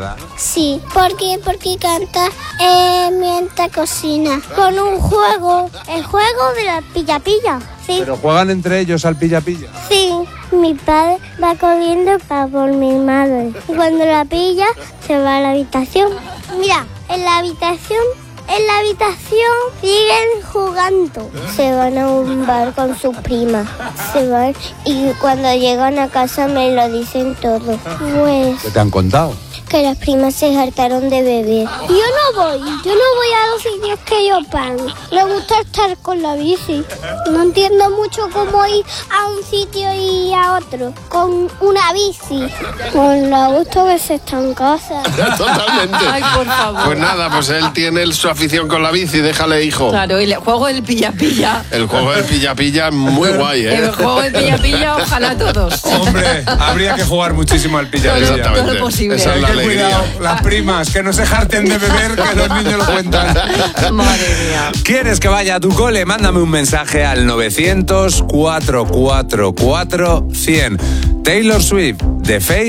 ¿verdad? Sí, porque canta mientras cocina. Con un juego, el juego de la pilla-pilla. Sí. ¿Pero juegan entre ellos al pilla-pilla? Sí, mi padre va corriendo para por mi madre. Y cuando la pilla, se va a la habitación. Mira, en la habitación siguen jugando. Se van a un bar con su prima. Se van y cuando llegan a casa me lo dicen todo. Pues ¿Qué te han contado? que las primas se hartaron de beber. Yo no voy a los sitios que ellos van. Me gusta estar con la bici. No entiendo mucho cómo ir a un sitio y a otro con una bici. Con lo gusto que se está en casa. Totalmente. Ay, por favor. Pues nada, pues él tiene su afición con la bici, déjale, hijo. Claro, y el juego del pilla-pilla. El juego del pilla-pilla es muy guay, ¿eh? El juego del pilla-pilla, ojalá todos. Hombre, habría que jugar muchísimo al pilla-pilla. Exactamente. Todo lo posible. Esa es la Ten alegría. cuidado, las primas, que no se jarten de beber, que los niños lo cuentan. Madre mía. ¿Quieres que vaya a tu cole? Mándame un mensaje al 900 444 100. Taylor Swift, de Faith.